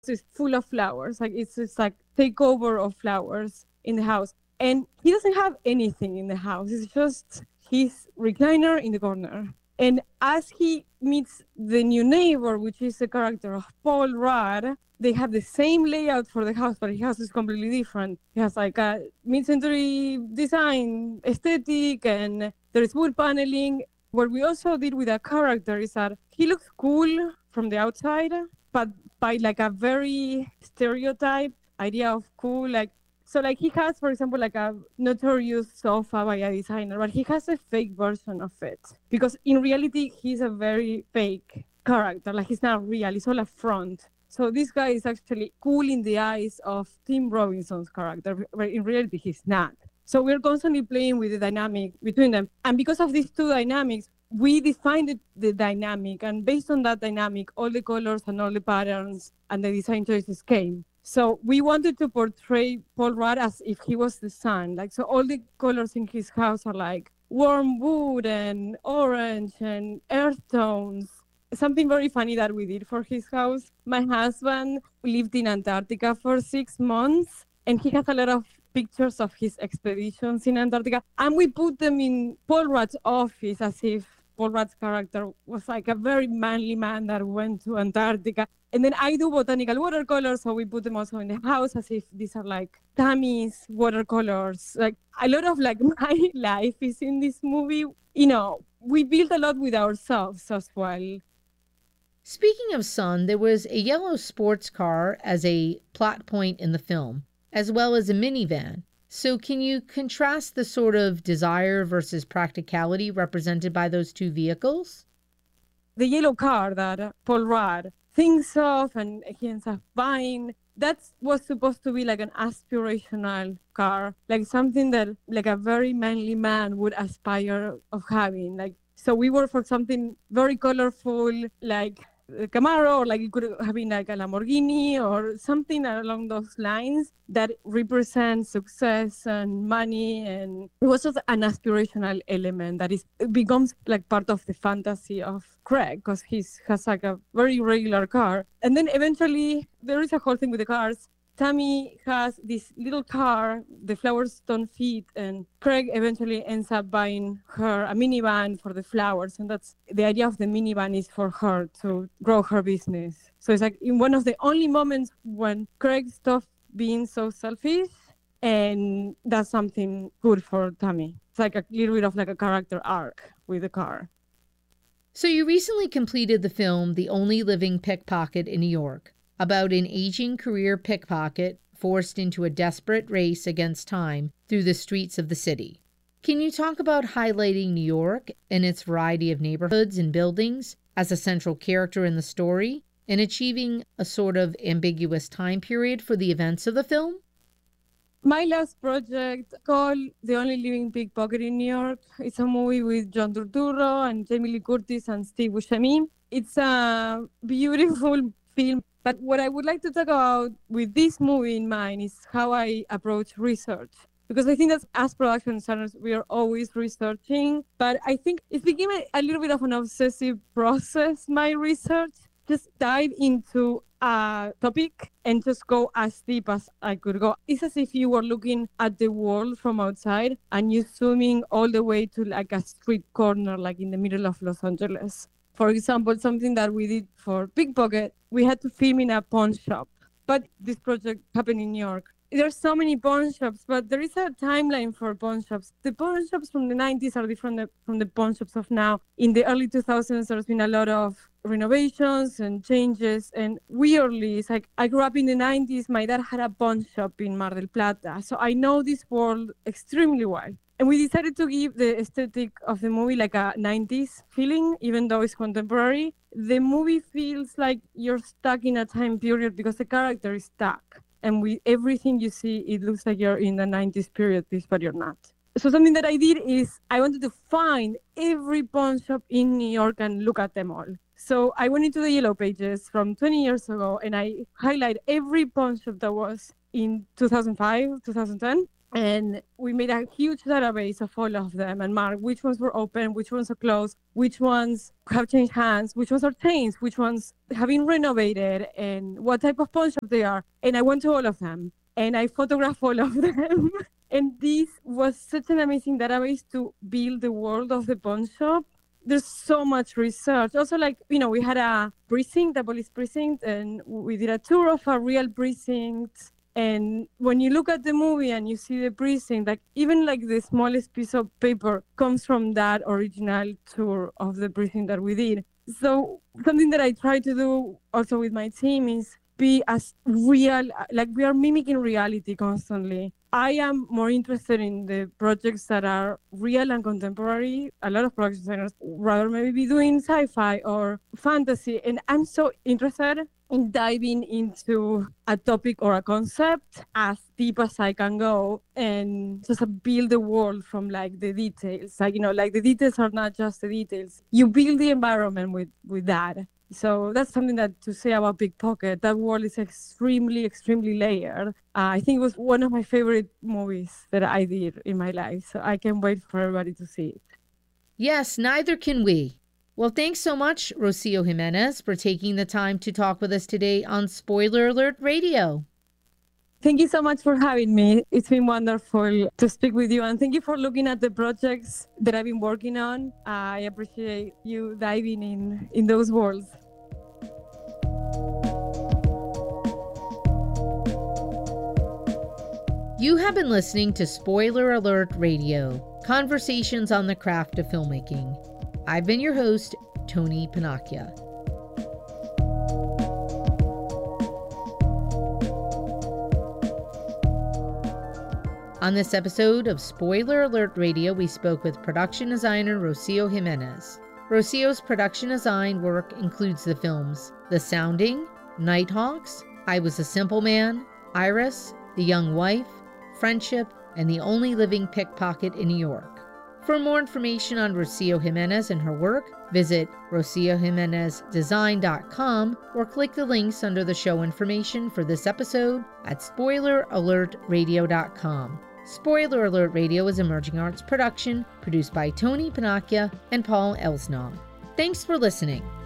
is full of flowers. Like it's just like takeover of flowers in the house. And he doesn't have anything in the house. It's just his recliner in the corner. And as he meets the new neighbor, which is the character of Paul Rudd, they have the same layout for the house, but the house is completely different. It has like a mid-century design aesthetic, and there is wood paneling. What we also did with that character is that he looks cool from the outside, but by like a very stereotype idea of cool, like so like he has, for example, like a notorious sofa by a designer, but he has a fake version of it. Because in reality, he's a very fake character. Like he's not real, it's all a front. So this guy is actually cool in the eyes of Tim Robinson's character, but in reality, he's not. So we're constantly playing with the dynamic between them. And because of these two dynamics, we defined the dynamic. And based on that dynamic, all the colors and all the patterns and the design choices came. So we wanted to portray Paul Rudd as if he was the sun. Like, so all the colors in his house are like warm wood and orange and earth tones. Something very funny that we did for his house. My husband lived in Antarctica for 6 months, and he has a lot of pictures of his expeditions in Antarctica. And we put them in Paul Rudd's office as if Paul Rudd's character was like a very manly man that went to Antarctica. And then I do botanical watercolors, so we put them also in the house as if these are like Tammy's watercolors. Like a lot of like my life is in this movie. You know, we build a lot with ourselves as well. Speaking of sun, there was a yellow sports car as a plot point in the film, as well as a minivan. So can you contrast the sort of desire versus practicality represented by those two vehicles? The yellow car that Paul Rudd thinks of and he ends up buying, that was supposed to be like an aspirational car, like something that like a very manly man would aspire of having. Like, so we were for something very colorful, like a Camaro, or like it could have been like a Lamborghini or something along those lines that represents success and money. And it was just an aspirational element that is it becomes like part of the fantasy of Craig, because he has like a very regular car. And then eventually there is a whole thing with the cars. Tammy has this little car, the flowers don't fit, and Craig eventually ends up buying her a minivan for the flowers. And that's the idea of the minivan, is for her to grow her business. So it's like in one of the only moments when Craig stopped being so selfish, and that's something good for Tammy. It's like a little bit of like a character arc with the car. So you recently completed the film The Only Living Pickpocket in New York, about an aging career pickpocket forced into a desperate race against time through the streets of the city. Can you talk about highlighting New York and its variety of neighborhoods and buildings as a central character in the story, and achieving a sort of ambiguous time period for the events of the film? My last project called The Only Living Pickpocket in New York. It's a movie with John Turturro and Jamie Lee Curtis and Steve Buscemi. It's a beautiful film. But what I would like to talk about with this movie in mind is how I approach research. Because I think that as production designers, we are always researching. But I think it became a little bit of an obsessive process, my research. Just dive into a topic and just go as deep as I could go. It's as if you were looking at the world from outside and you zooming all the way to like a street corner, like in the middle of Los Angeles. For example, something that we did for Pickpocket, we had to film in a pawn shop. But this project happened in New York. There's so many pawn shops, but there is a timeline for pawn shops. The pawn shops from the 90s are different from the pawn shops of now. In the early 2000s, there's been a lot of renovations and changes. And weirdly, it's like I grew up in the 90s. My dad had a pawn shop in Mar del Plata. So I know this world extremely well. And we decided to give the aesthetic of the movie like a 90s feeling, even though it's contemporary. The movie feels like you're stuck in a time period because the character is stuck. And with everything you see, it looks like you're in the 90s period piece, but you're not. So something that I did is I wanted to find every pawn shop in New York and look at them all. So I went into the Yellow Pages from 20 years ago and I highlight every pawn shop that was in 2005, 2010. And we made a huge database of all of them and marked which ones were open, which ones are closed, which ones have changed hands, which ones are changed, which ones have been renovated, and what type of pawn shop they are. And I went to all of them and I photographed all of them. And this was such an amazing database to build the world of the pawn shop. There's so much research. Also, like, we had a precinct, a police precinct, and we did a tour of a real precinct. And when you look at the movie and you see the precinct, like even like the smallest piece of paper comes from that original tour of the precinct that we did. So something that I try to do also with my team is be as real, like we are mimicking reality constantly. I am more interested in the projects that are real and contemporary. A lot of production designers rather maybe be doing sci-fi or fantasy. And I'm so interested in diving into a topic or a concept as deep as I can go and just build the world from like the details. Like, like the details are not just the details. You build the environment with that. So that's something that to say about Pickpocket. That world is extremely, extremely layered. I think it was one of my favorite movies that I did in my life. So I can't wait for everybody to see it. Yes, neither can we. Well, thanks so much, Rocio Jimenez, for taking the time to talk with us today on Spoiler Alert Radio. Thank you so much for having me. It's been wonderful to speak with you. And thank you for looking at the projects that I've been working on. I appreciate you diving in those worlds. You have been listening to Spoiler Alert Radio, conversations on the craft of filmmaking. I've been your host, Tony Panacchia. On this episode of Spoiler Alert Radio, we spoke with production designer Rocio Jimenez. Rocio's production design work includes the films The Sounding, Nighthawks, I Was a Simple Man, Iris, The Young Wife, Friendship, and The Only Living Pickpocket in New York. For more information on Rocio Jimenez and her work, visit RocioJimenezDesign.com or click the links under the show information for this episode at SpoilerAlertRadio.com. Spoiler Alert Radio is Emerging Arts production produced by Tony Panacchia and Paul Elsnau. Thanks for listening.